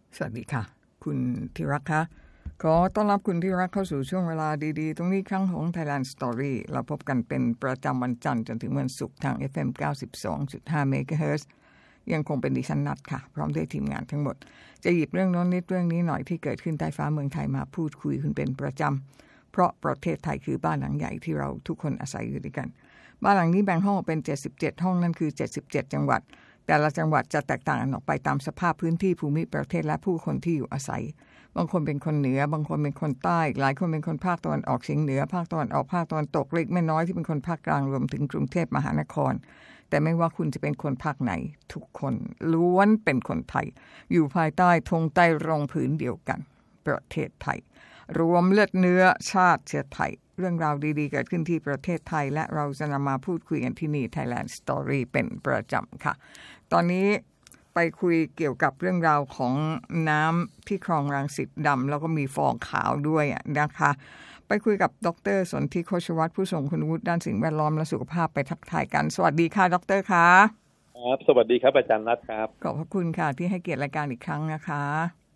สวัสดีค่ะคุณธีรักษ์คะขอต้อนรับคุณธีรักษ์เข้าสู่ช่วงเวลาดีๆตรงนี้ครั้งของ Thailand Story เราพบกันเป็นประจำวันจันทร์จนถึงวันศุกร์ทาง FM 92.5 MHz ยังคงเป็นดิฉันนัทค่ะพร้อมด้วยทีมงานทั้งหมดจะหยิบเรื่องโน้นนิดเรื่องนี้หน่อยที่เกิดขึ้นใต้ฟ้าเมืองไทยมาพูดคุยคุณเป็นประจำเพราะประเทศไทยคือบ้านหลังใหญ่ที่เราทุกคนอาศัยอยู่ด้วยกันบ้านหลังนี้แบ่งห้องเป็น77ห้องนั่นคือ77จังหวัดแต่ละจังหวัดจะแตกต่างกันออกไปตามสภาพพื้นที่ภูมิประเทศและผู้คนที่อยู่อาศัยบางคนเป็นคนเหนือบางคนเป็นคนใต้หลายคนเป็นคนภาคตะวันออกเฉียงเหนือภาคตะวันออกภาคตะวันตกเล็กไม่น้อยที่เป็นคนภาคกลางรวมถึงกรุงเทพมหานครแต่ไม่ว่าคุณจะเป็นคนภาคไหนทุกคนล้วนเป็นคนไทยอยู่ภายใต้ธงใต้รงผืนเดียวกันประเทศไทยรวมเลือดเนื้อชาติเชื้อไทยเรื่องราวดีๆเกิดขึ้นที่ประเทศไทยและเราจะนำมาพูดคุยกันที่นี่ Thailand Story เป็นประจำค่ะตอนนี้ไปคุยเกี่ยวกับเรื่องราวของน้ำที่คลองรังสิตดำแล้วก็มีฟองขาวด้วยนะคะไปคุยกับดร.สนธิโคชวัฒน์ผู้ทรงคุณวุฒิด้านสิ่งแวดล้อมและสุขภาพไปทักทายกันสวัสดีค่ะดร.ค่ะครับสวัสดีครับอาจารย์นัทครับขอบพระคุณค่ะที่ให้เกียรติรายการอีกครั้งนะคะ